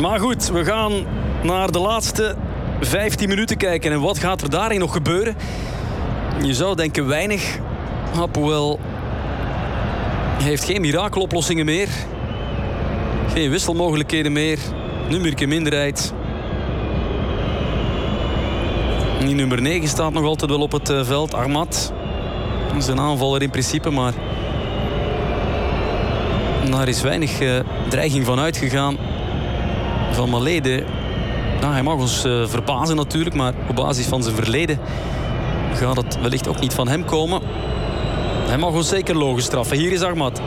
Maar goed, we gaan naar de laatste 15 minuten kijken. En wat gaat er daarin nog gebeuren? Je zou denken weinig. Hapoel heeft geen mirakeloplossingen meer. Geen wisselmogelijkheden meer. Nummerke minderheid. Die nummer 9 staat nog altijd wel op het veld. Ahmad. Dat is een aanvaller in principe, maar daar is weinig dreiging van uitgegaan. Van Malede. Nou, hij mag ons verbazen natuurlijk, maar op basis van zijn verleden gaat het wellicht ook niet van hem komen. Hij mag ons zeker logisch straffen. Hier is Ahmad.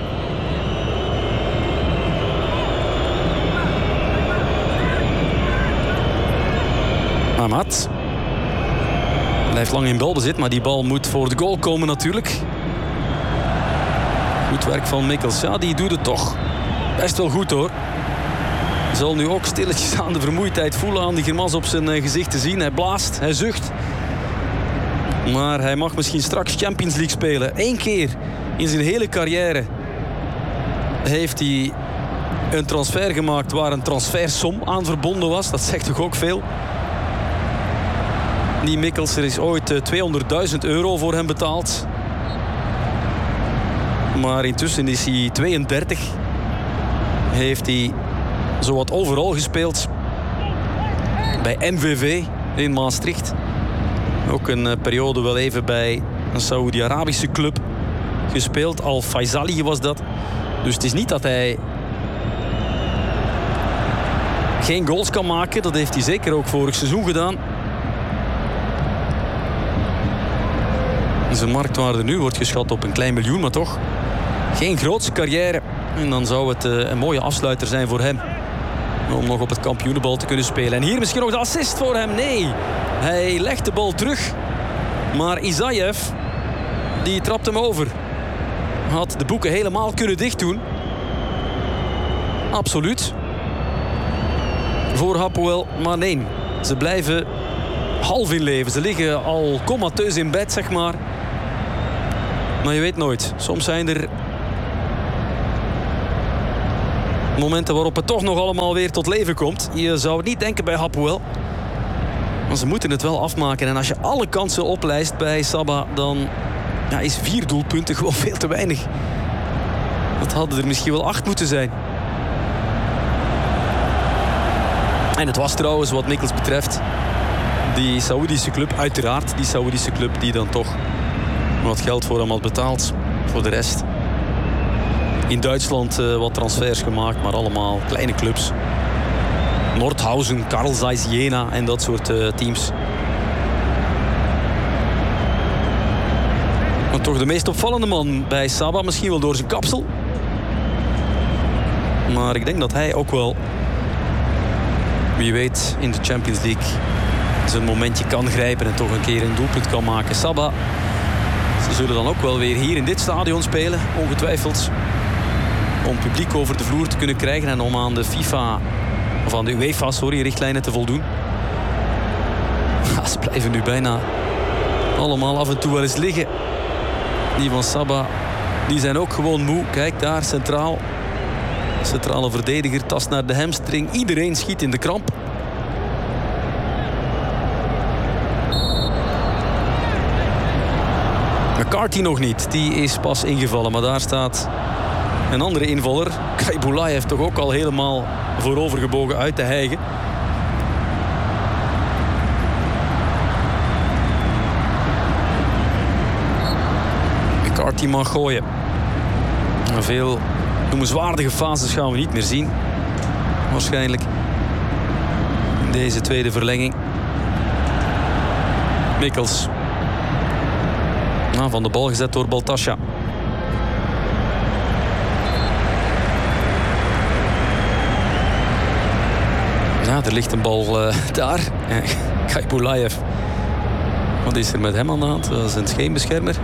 Ahmad blijft lang in balbezit, maar die bal moet voor de goal komen natuurlijk. Goed werk van Mikkels. Ja, die doet het toch best wel goed hoor. Zal nu ook stilletjes aan de vermoeidheid voelen, aan die grimas op zijn gezicht te zien. Hij blaast, hij zucht. Maar hij mag misschien straks Champions League spelen. 1 keer in zijn hele carrière heeft hij een transfer gemaakt waar een transfersom aan verbonden was. Dat zegt toch ook veel. Die Mikkels, er is ooit €200.000 voor hem betaald. Maar intussen is hij 32. Heeft hij zowat overal gespeeld. Bij MVV in Maastricht. Ook een periode wel even bij een Saoedi-Arabische club gespeeld. Al Faisali was dat. Dus het is niet dat hij geen goals kan maken. Dat heeft hij zeker ook vorig seizoen gedaan. Zijn marktwaarde nu wordt geschat op een klein miljoen, maar toch geen grootse carrière. En dan zou het een mooie afsluiter zijn voor hem. Om nog op het kampioenenbal te kunnen spelen. En hier misschien nog de assist voor hem. Nee, hij legt de bal terug. Maar Isaev, die trapt hem over. Had de boeken helemaal kunnen dicht doen. Absoluut. Voor Hapoel, maar nee. Ze blijven half in leven. Ze liggen al comateus in bed, zeg maar. Maar je weet nooit. Soms zijn er momenten waarop het toch nog allemaal weer tot leven komt. Je zou het niet denken bij Hapoel. Maar ze moeten het wel afmaken. En als je alle kansen oplijst bij Sabah, dan is 4 doelpunten gewoon veel te weinig. Dat hadden er misschien wel 8 moeten zijn. En het was trouwens wat Mikkels betreft die Saoedische club, uiteraard die Saoedische club die dan toch wat geld voor hem had betaald. Voor de rest in Duitsland wat transfers gemaakt, maar allemaal kleine clubs. Nordhausen, Carl Zeiss Jena en dat soort teams. Maar toch de meest opvallende man bij Sabah, misschien wel door zijn kapsel. Maar ik denk dat hij ook wel, wie weet, in de Champions League zijn momentje kan grijpen en toch een keer een doelpunt kan maken. Sabah, ze zullen dan ook wel weer hier in dit stadion spelen, ongetwijfeld. Om publiek over de vloer te kunnen krijgen en om aan de FIFA, of aan de UEFA, richtlijnen te voldoen. Ja, ze blijven nu bijna allemaal af en toe wel eens liggen. Die van Sabah, die zijn ook gewoon moe. Kijk daar, centraal. Centrale verdediger, tast naar de hamstring. Iedereen schiet in de kramp. McCarthy nog niet. Die is pas ingevallen. Maar daar staat een andere invaller. Kaibulay heeft toch ook al helemaal voorovergebogen uit te hijgen. McCarthy mag gooien. Veel noemenswaardige fases gaan we niet meer zien. Waarschijnlijk in deze tweede verlenging. Mikkels. Van de bal gezet door Baltasha. Ja, er ligt een bal daar. Kaibulaev. Wat is er met hem aan de hand? Dat is een scheenbeschermer.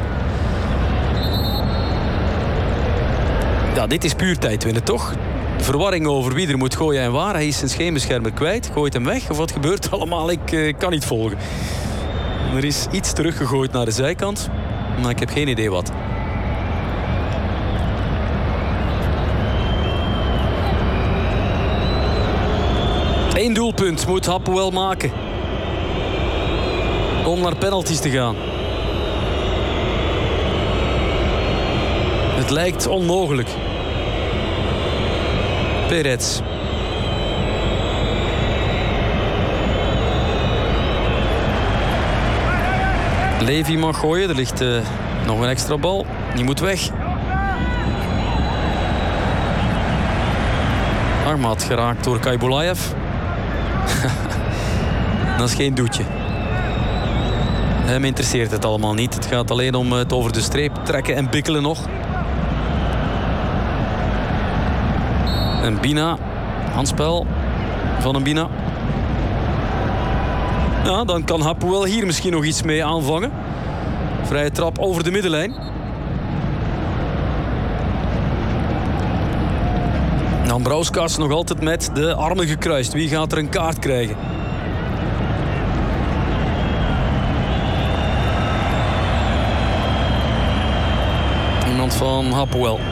Ja, dit is puur tijd winnen, toch? Verwarring over wie er moet gooien en waar. Hij is zijn scheenbeschermer kwijt. Gooit hem weg. Of wat gebeurt er allemaal? Ik kan niet volgen. Er is iets teruggegooid naar de zijkant. Maar ik heb geen idee wat. Eén doelpunt moet Hapoel maken om naar penalties te gaan. Het lijkt onmogelijk. Perez. Levy mag gooien. Er ligt nog een extra bal. Die moet weg. Ahmad geraakt door Kaibulaev. Dat is geen doetje. Hem interesseert het allemaal niet. Het gaat alleen om het over de streep trekken en bikkelen nog. En Bina. Handspel van een Bina. Ja, dan kan Hapoel hier misschien nog iets mee aanvangen. Vrije trap over de middenlijn. Ambrauskas nog altijd met de armen gekruist. Wie gaat er een kaart krijgen? Iemand van Hapoel.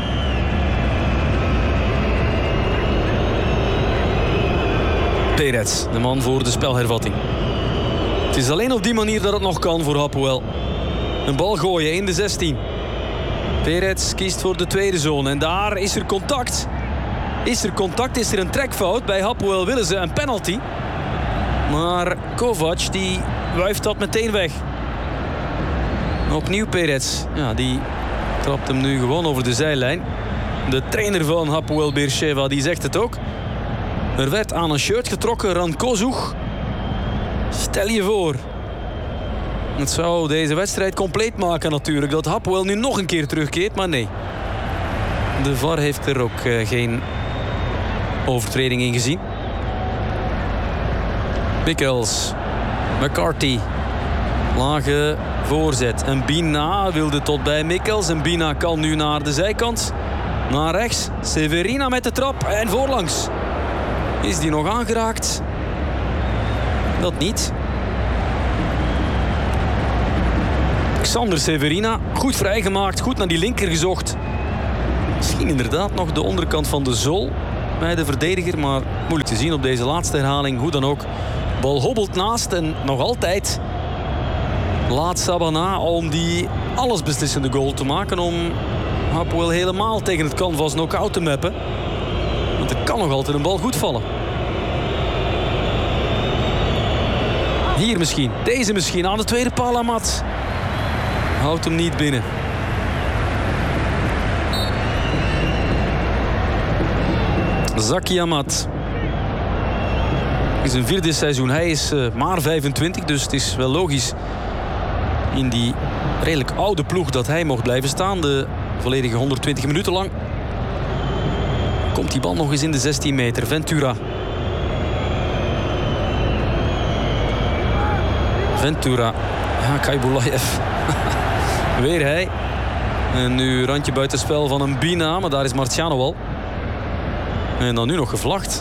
Perez, de man voor de spelhervatting. Het is alleen op die manier dat het nog kan voor Hapoel. Een bal gooien in de 16. Perez kiest voor de tweede zone. En daar is er contact. Is er een trekfout. Bij Hapoel willen ze een penalty. Maar Kovac die wuift dat meteen weg. Opnieuw Perez. Ja, die trapt hem nu gewoon over de zijlijn. De trainer van Hapoel Beersheva die zegt het ook. Er werd aan een shirt getrokken. Rankozoeg. Stel je voor. Het zou deze wedstrijd compleet maken natuurlijk. Dat Hapoel nu nog een keer terugkeert. Maar nee. De VAR heeft er ook geen overtreding in gezien. Mikkels. McCarthy. Lage voorzet. En Bina wilde tot bij Mikkels. En Bina kan nu naar de zijkant. Naar rechts. Severina met de trap. En voorlangs. Is die nog aangeraakt? Dat niet. Xander Severina. Goed vrijgemaakt. Goed naar die linker gezocht. Misschien inderdaad nog de onderkant van de zool bij de verdediger. Maar moeilijk te zien op deze laatste herhaling. Hoe dan ook. Bal hobbelt naast. En nog altijd laat Sabana om die allesbeslissende goal te maken. Om Hapoel helemaal tegen het canvas knock-out te mappen. Want er kan nog altijd een bal goed vallen. Hier misschien. Deze misschien. Aan de tweede paal Amat. Houdt hem niet binnen. Zaki Amat. Is een vierde seizoen. Hij is maar 25. Dus het is wel logisch in die redelijk oude ploeg dat hij mocht blijven staan. De volledige 120 minuten lang. Komt die bal nog eens in de 16 meter. Ventura. Ja, Kaibulaev. Weer hij. En nu randje buitenspel van een Bina. Maar daar is Marciano al. En dan nu nog gevlacht.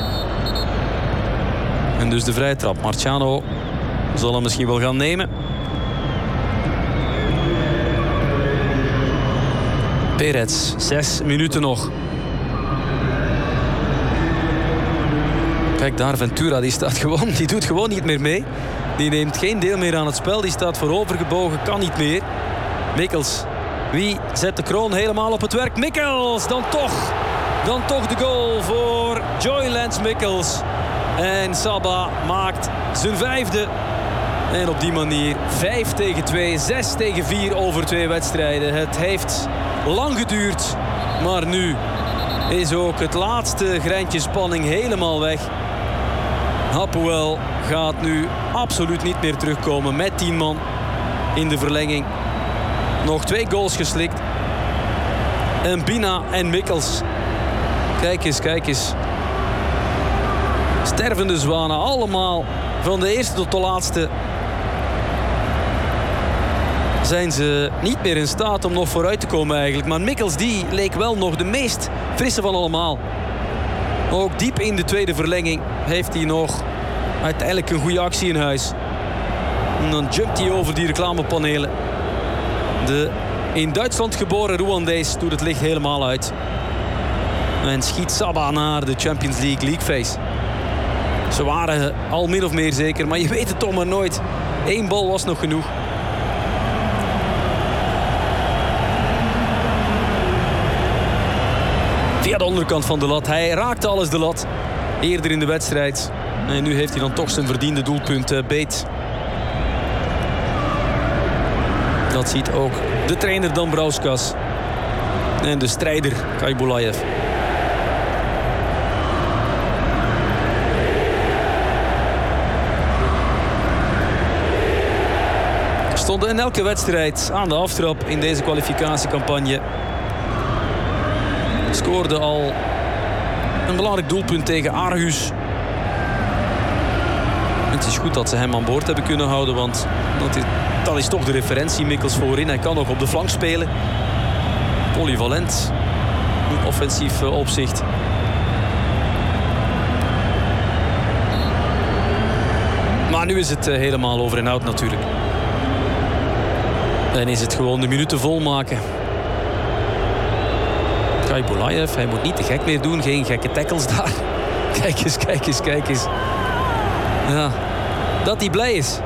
En dus de vrije trap. Marciano zal hem misschien wel gaan nemen. Perez. 6 minuten nog. Kijk daar, Ventura. Die doet gewoon niet meer mee. Die neemt geen deel meer aan het spel. Die staat voorovergebogen. Kan niet meer. Mikkels. Wie zet de kroon helemaal op het werk? Mikkels. Dan toch de goal voor Joylands Mikkels. En Saba maakt zijn 5e. En op die manier 5-2, 6-4 over 2 wedstrijden. Het heeft lang geduurd. Maar nu is ook het laatste greintje spanning helemaal weg. Hapoel gaat nu absoluut niet meer terugkomen met 10 man in de verlenging. Nog 2 goals geslikt. En Bina en Mikkels. Kijk eens. Stervende zwanen, allemaal van de eerste tot de laatste. Zijn ze niet meer in staat om nog vooruit te komen eigenlijk. Maar Mikkels die leek wel nog de meest frisse van allemaal. Ook diep in de tweede verlenging heeft hij nog uiteindelijk een goede actie in huis. En dan jumpt hij over die reclamepanelen. De in Duitsland geboren Rwandees doet het licht helemaal uit. En schiet Saba naar de Champions League face. Ze waren al min of meer zeker, maar je weet het toch maar nooit. 1 bal was nog genoeg. Via de onderkant van de lat. Hij raakte alles de lat. Eerder in de wedstrijd. En nu heeft hij dan toch zijn verdiende doelpunt beet. Dat ziet ook de trainer Dambrauskas. En de strijder Kaibulaev. Stonden in elke wedstrijd aan de aftrap in deze kwalificatiecampagne. Scoorde al een belangrijk doelpunt tegen Aarhus. Het is goed dat ze hem aan boord hebben kunnen houden, want dat is toch de referentie. Mikkels voorin, hij kan ook op de flank spelen. Polyvalent, in offensief opzicht. Maar nu is het helemaal over en out natuurlijk. En is het gewoon de minuten volmaken. Kaibulaev, hij moet niet te gek meer doen. Geen gekke tackles daar. Kijk eens, kijk eens, kijk eens. Ja, dat hij blij is.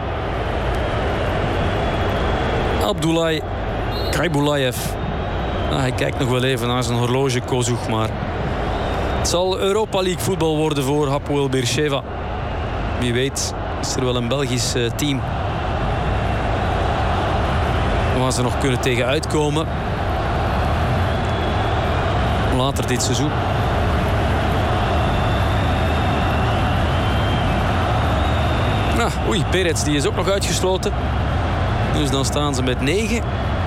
Abdullah Kaibulaev. Nou, hij kijkt nog wel even naar zijn horloge Kozoug, maar het zal Europa League voetbal worden voor Hapoel Beersheva. Wie weet is er wel een Belgisch team waar ze nog kunnen tegen uitkomen. Later dit seizoen. Nou, oei, Perez die is ook nog uitgesloten. Dus dan staan ze met 9.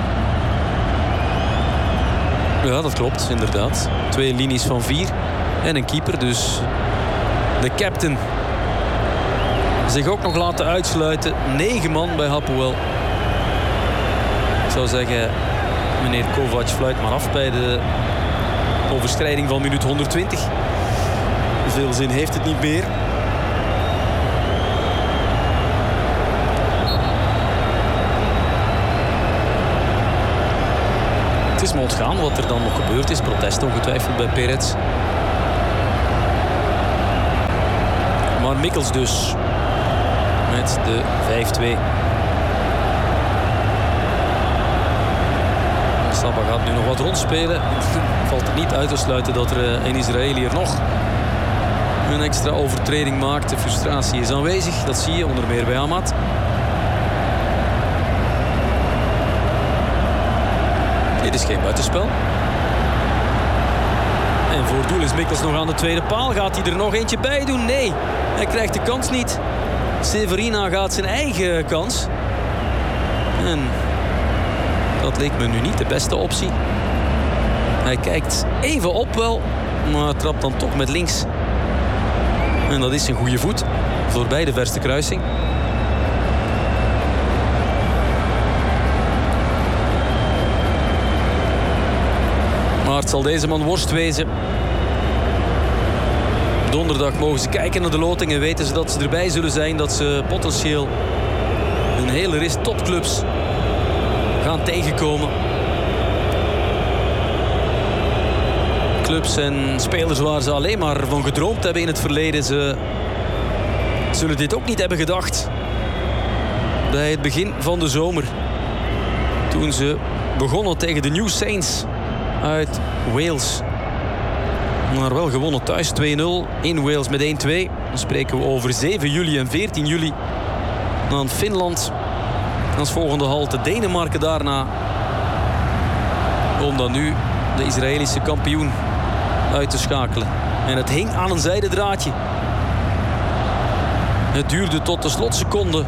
Ja, dat klopt, inderdaad. 2 linies van 4 en een keeper. Dus de captain zich ook nog laten uitsluiten. 9 man bij Hapoel. Ik zou zeggen, meneer Kovac fluit maar af bij de overschrijding van minuut 120. Veel zin heeft het niet meer. Het is me ontgaan wat er dan nog gebeurd is. Protest ongetwijfeld bij Perez. Maar Mikkels dus met de 5-2. Saba gaat nu nog wat rondspelen. Valt er niet uit te sluiten dat er een Israëliër nog een extra overtreding maakt. De frustratie is aanwezig. Dat zie je onder meer bij Ahmad. Dit is geen buitenspel. En voor doel is Mikkels nog aan de tweede paal. Gaat hij er nog eentje bij doen? Nee, hij krijgt de kans niet. Severina gaat zijn eigen kans. En dat leek me nu niet de beste optie. Hij kijkt even op wel, maar trapt dan toch met links. En dat is een goede voet. Voorbij de verste kruising. Maar het zal deze man worst wezen. Donderdag mogen ze kijken naar de loting en weten ze dat ze erbij zullen zijn. Dat ze potentieel een hele ris topclubs gaan tegenkomen. Clubs en spelers waar ze alleen maar van gedroomd hebben in het verleden. Ze zullen dit ook niet hebben gedacht bij het begin van de zomer. Toen ze begonnen tegen de New Saints uit Wales. Maar wel gewonnen thuis 2-0 in Wales met 1-2. Dan spreken we over 7 juli en 14 juli. Dan Finland. Als volgende halte Denemarken daarna. Om dan nu de Israëlische kampioen uit te schakelen. En het hing aan een zijden draadje. Het duurde tot de slotseconde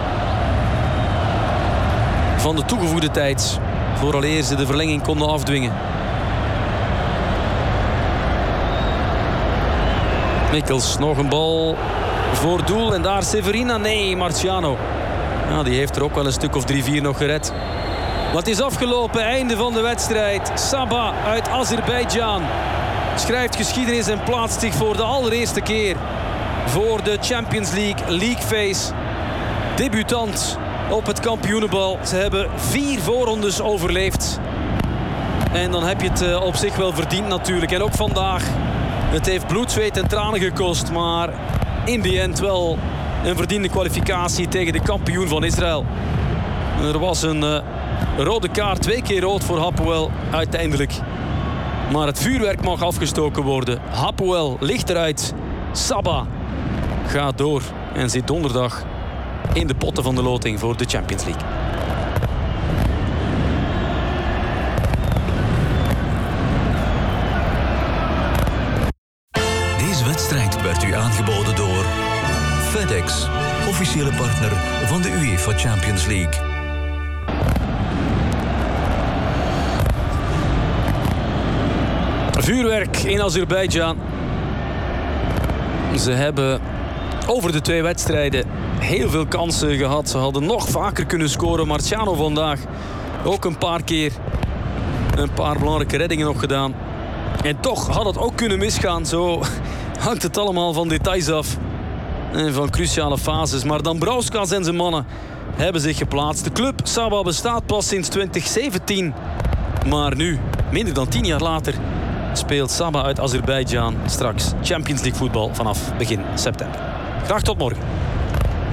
van de toegevoegde tijd. Vooraleer ze de verlenging konden afdwingen. Mikkels, nog een bal voor doel. En daar Severina. Nee, Marciano. Ja, die heeft er ook wel een stuk of 3-4 nog gered. Maar het is afgelopen. Einde van de wedstrijd. Saba uit Azerbeidzjan schrijft geschiedenis en plaatst zich voor de allereerste keer voor de Champions League Phase. Debutant op het kampioenenbal. Ze hebben 4 voorrondes overleefd. En dan heb je het op zich wel verdiend natuurlijk. En ook vandaag. Het heeft bloed, zweet en tranen gekost. Maar in the end wel een verdiende kwalificatie tegen de kampioen van Israël. Er was een rode kaart, 2 keer rood voor Hapoel uiteindelijk. Maar het vuurwerk mag afgestoken worden. Hapoel ligt eruit. Saba gaat door en zit donderdag in de potten van de loting voor de Champions League. Deze wedstrijd werd u aangeboden door FedEx, officiële partner van de UEFA Champions League. Vuurwerk in Azerbeidzjan. Ze hebben over de 2 wedstrijden heel veel kansen gehad. Ze hadden nog vaker kunnen scoren. Marciano vandaag ook een paar keer een paar belangrijke reddingen nog gedaan. En toch had het ook kunnen misgaan. Zo hangt het allemaal van details af. En van cruciale fases. Maar Dambrauskas en zijn mannen hebben zich geplaatst. De club Saba bestaat pas sinds 2017. Maar nu, minder dan 10 jaar later, speelt Saba uit Azerbeidzjan straks Champions League voetbal vanaf begin september. Graag tot morgen.